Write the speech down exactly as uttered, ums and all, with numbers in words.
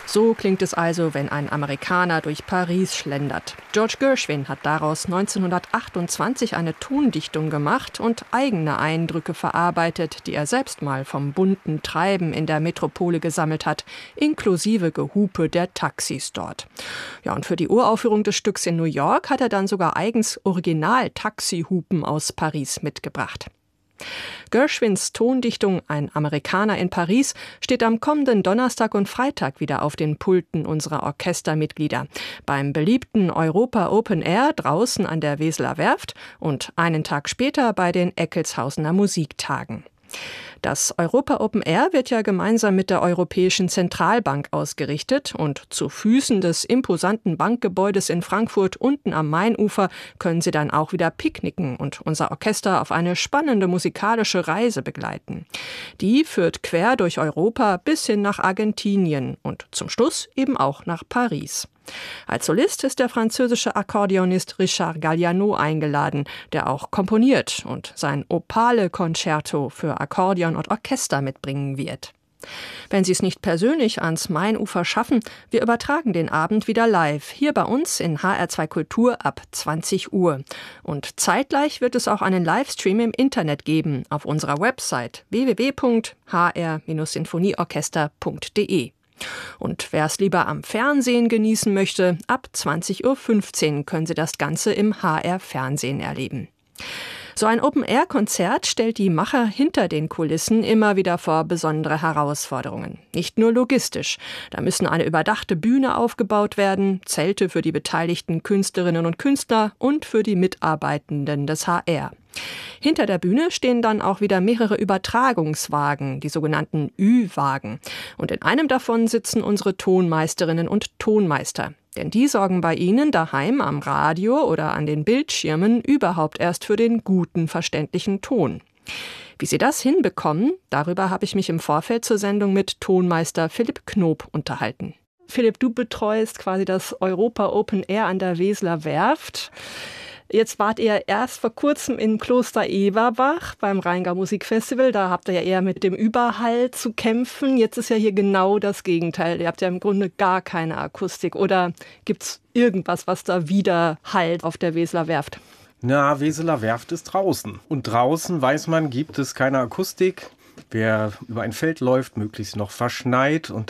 So klingt es also, wenn ein Amerikaner durch Paris schlendert. George Gershwin hat daraus neunzehnhundertachtundzwanzig eine Tondichtung gemacht und eigene Eindrücke verarbeitet, die er selbst mal vom bunten Treiben in der Metropole gesammelt hat, inklusive Gehupe der Taxis dort. Ja, und für die Uraufführung des Stücks in New York hat er dann sogar eigens Original-Taxihupen aus Paris mitgebracht. Gershwins Tondichtung »Ein Amerikaner in Paris« steht am kommenden Donnerstag und Freitag wieder auf den Pulten unserer Orchestermitglieder. Beim beliebten Europa Open Air draußen an der Weseler Werft und einen Tag später bei den Eckelshausener Musiktagen. Das Europa Open Air wird ja gemeinsam mit der Europäischen Zentralbank ausgerichtet und zu Füßen des imposanten Bankgebäudes in Frankfurt unten am Mainufer können Sie dann auch wieder picknicken und unser Orchester auf eine spannende musikalische Reise begleiten. Die führt quer durch Europa bis hin nach Argentinien und zum Schluss eben auch nach Paris. Als Solist ist der französische Akkordeonist Richard Galliano eingeladen, der auch komponiert und sein Opale-Concerto für Akkordeon und Orchester mitbringen wird. Wenn Sie es nicht persönlich ans Mainufer schaffen, wir übertragen den Abend wieder live, hier bei uns in H R zwei Kultur ab zwanzig Uhr. Und zeitgleich wird es auch einen Livestream im Internet geben, auf unserer Website w w w punkt h r sinfonieorchester punkt d e. Und wer es lieber am Fernsehen genießen möchte, ab zwanzig Uhr fünfzehn können Sie das Ganze im H R-Fernsehen erleben. So ein Open-Air-Konzert stellt die Macher hinter den Kulissen immer wieder vor besondere Herausforderungen. Nicht nur logistisch. Da müssen eine überdachte Bühne aufgebaut werden, Zelte für die beteiligten Künstlerinnen und Künstler und für die Mitarbeitenden des H R. Hinter der Bühne stehen dann auch wieder mehrere Übertragungswagen, die sogenannten Ü-Wagen. Und in einem davon sitzen unsere Tonmeisterinnen und Tonmeister. Denn die sorgen bei Ihnen daheim am Radio oder an den Bildschirmen überhaupt erst für den guten, verständlichen Ton. Wie Sie das hinbekommen, darüber habe ich mich im Vorfeld zur Sendung mit Tonmeister Philipp Knob unterhalten. Philipp, du betreust quasi das Europa Open Air an der Weseler Werft. Jetzt wart ihr erst vor kurzem in Kloster Eberbach beim Rheingau Musikfestival. Da habt ihr ja eher mit dem Überhall zu kämpfen. Jetzt ist ja hier genau das Gegenteil. Ihr habt ja im Grunde gar keine Akustik. Oder gibt es irgendwas, was da wieder hallt auf der Weseler Werft? Na, Weseler Werft ist draußen. Und draußen, weiß man, gibt es keine Akustik. Wer über ein Feld läuft, möglichst noch verschneit und